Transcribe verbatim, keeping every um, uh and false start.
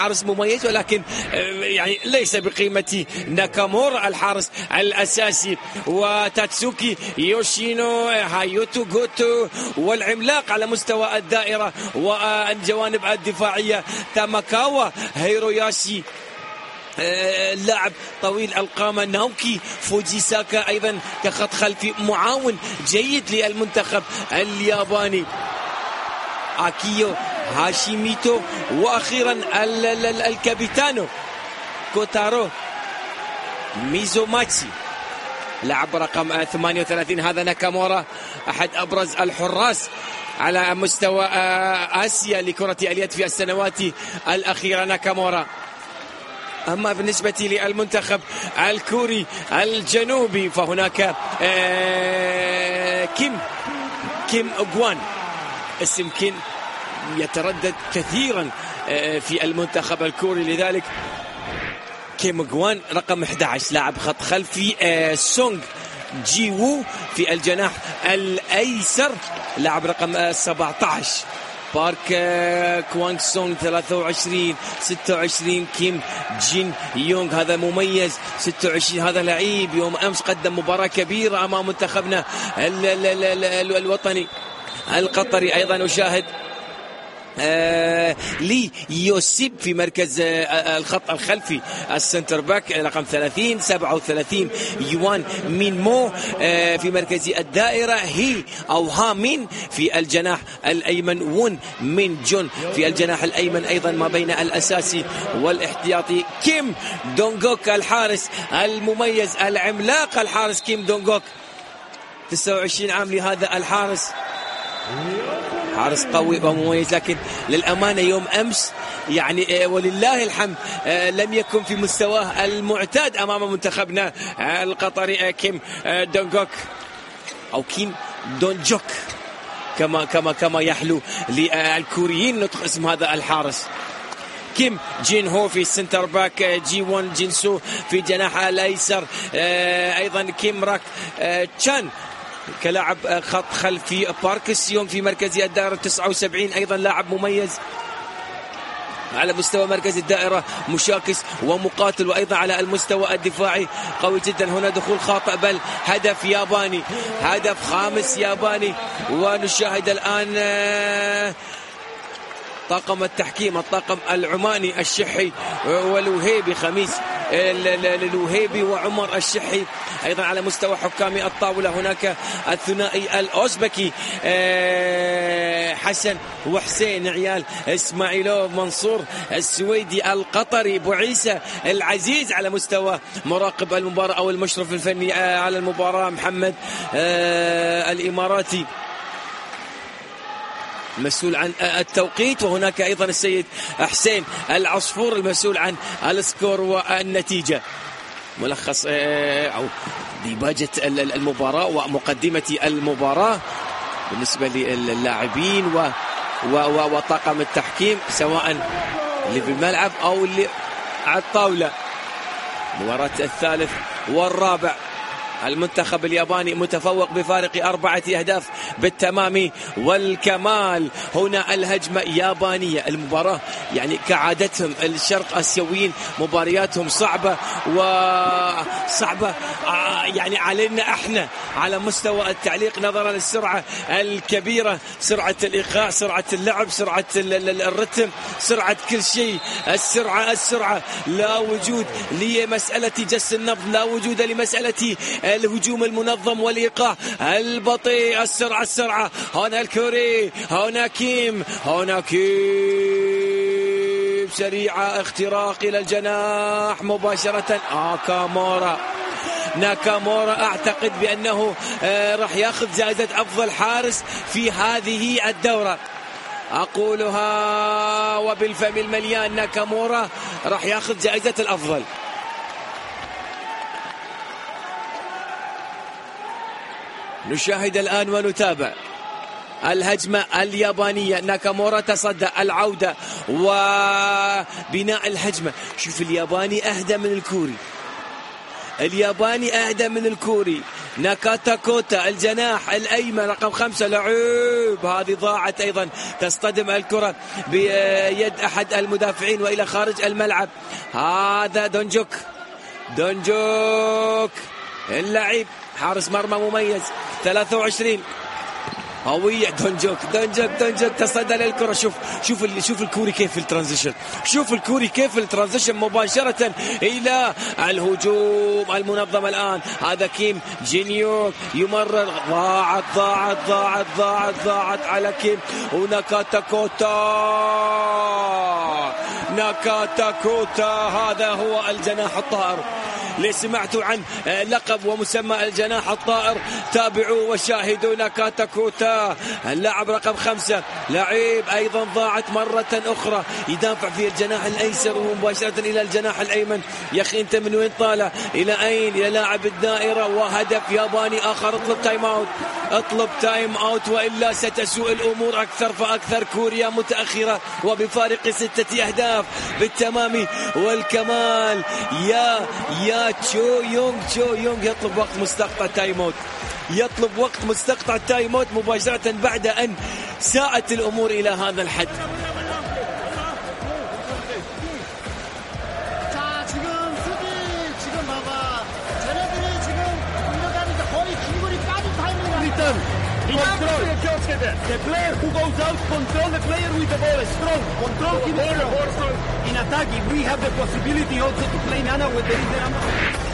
حارس مميز، ولكن يعني ليس بقيمة ناكامورا الحارس الأساسي. وتاتسوكي يوشينو هايوتو جوتو والعملاق على مستوى الدائرة والجوانب الدفاعية تاماكاوا هيروياشي اللاعب طويل القامة. ناوكي فوجيساكا أيضا كخط خلفي معاون جيد للمنتخب الياباني. آكيو هاشيميتو، وأخيرا الكابيتانو كوتارو ميزوماتشي لاعب رقم ثمانية وثلاثين. هذا ناكامورا أحد أبرز الحراس على مستوى آسيا لكرة اليد في السنوات الأخيرة ناكامورا. أما بالنسبة للمنتخب الكوري الجنوبي فهناك كيم كيم أوغوان، اسم كيم يتردد كثيرا في المنتخب الكوري، لذلك كيم أوغوان رقم أحد عشر لاعب خط خلفي. سونغ جي وو في الجناح الأيسر لاعب رقم سبعة عشر. بارك كوانغ سونغ ثلاثة وعشرين ستة وعشرين. كيم جين يونغ هذا مميز ستة وعشرين. هذا لعيب يوم أمس قدم مباراة كبيرة أمام منتخبنا الوطني القطري. أيضا أشاهد آه لي يوسيب في مركز آه الخط الخلفي السنتر باك رقم ثلاثين. سبعة وثلاثين يوان مين مو آه في مركز الدائرة. هي أو هامين في الجناح الأيمن. ون مين جون في الجناح الأيمن أيضا ما بين الأساسي والاحتياطي. كيم دونغوك الحارس المميز العملاق الحارس كيم دونغوك تسعة وعشرين عام لهذا الحارس، حارس قوي ومميز، لكن للأمانة يوم أمس يعني ولله الحمد لم يكن في مستواه المعتاد أمام منتخبنا القطري. كيم دونغوك أو كيم دونجوك كما كما كما يحلو للكوريين نطق اسم هذا الحارس. كيم جين هو في السنتر باك. جي وان جينسو في جناح الأيسر. أيضا كيم راك تشان كلاعب خط خلفي. بارك سيون في مركز الدائرة تسعة وسبعين أيضا لاعب مميز على مستوى مركز الدائرة، مشاكس ومقاتل، وأيضا على المستوى الدفاعي قوي جدا. هنا دخول خاطئ بل هدف ياباني، هدف خامس ياباني. ونشاهد الآن طاقم التحكيم الطاقم العماني الشحي والوهيبي خميس الوهيبي وعمر الشحي. أيضا على مستوى حكام الطاولة هناك الثنائي الأوزبكي حسن وحسين عيال إسماعيلوف منصور السويدي القطري بوعيسى العزيز. على مستوى مراقب المباراة أو المشرف الفني على المباراة محمد الإماراتي المسؤول عن التوقيت. وهناك أيضا السيد حسين العصفور المسؤول عن السكور والنتيجة. ملخص أو ديباجة المباراة ومقدمة المباراة بالنسبة للاعبين و وطاقم التحكيم سواء اللي في الملعب أو اللي على الطاولة. مباراة الثالث والرابع المنتخب الياباني متفوق بفارق أربعة أهداف بالتمام والكمال. هنا الهجمة يابانية. المباراة يعني كعادتهم الشرق آسيويين مبارياتهم صعبة وصعبة يعني علينا احنا على مستوى التعليق نظرا للسرعة الكبيرة، سرعة الإيقاع، سرعة اللعب، سرعة الرتم، سرعة كل شيء. السرعة السرعة لا وجود لمسألة جس النبض، لا وجود لمسألة الهجوم المنظم والإيقاع البطيء. السرعة السرعة. هنا الكوري، هنا كيم، هنا كيم سريعة اختراق إلى الجناح مباشرة. ناكامورا ناكامورا أعتقد بأنه راح ياخذ جائزة أفضل حارس في هذه الدورة، أقولها وبالفم المليان. ناكامورا راح ياخذ جائزة الأفضل. نشاهد الآن ونتابع الهجمة اليابانية. ناكامورا تصدى العودة وبناء الهجمة. شوف الياباني أهدى من الكوري، الياباني أهدى من الكوري. ناكاتا كوتا الجناح الأيمن رقم خمسة لعيب، هذه ضاعت أيضا، تصطدم الكرة بيد أحد المدافعين وإلى خارج الملعب. هذا دونجوك، دونجوك اللعيب حارس مرمى مميز ثلاثة وعشرين، هوية دونجوك، دونجوك دونجوك تصدى للكرة. شوف شوف اللي شوف الكوري كيف الترانزيشن، شوف الكوري كيف الترانزيشن مباشرة إلى الهجوم المنظم. الآن هذا كيم جينيوك يمرر، ضاعت ضاعت ضاعت ضاعت ضاعت على كيم، وناكاتا كوتا، ناكاتا كوتا هذا هو الجناح الطائر. اللي سمعتوا عن لقب ومسمى الجناح الطائر تابعوا وشاهدوا ناكاتا كوتا اللاعب رقم خمسة، لعيب أيضا ضاعت مرة أخرى، يدافع في الجناح الأيسر ومباشرة إلى الجناح الأيمن. يا أخي أنت من وين طالع؟ إلى أين؟ إلى لاعب الدائرة، وهدف ياباني آخر. اطلب تايم أوت، اطلب تايم أوت وإلا ستسوء الأمور أكثر فأكثر. كوريا متأخرة وبفارق ستة أهداف بالتمام والكمال. يا يا تشو يونغ، تشو يونغ يطلب وقت مستقطع تايم أوت، يطلب وقت مستقطع تايم أوت مباشرة بعد أن ساءت الأمور إلى هذا الحد. The player who goes out, control the player with the ball, strong, control him strong. In attacking, we have the possibility also to play Nana with the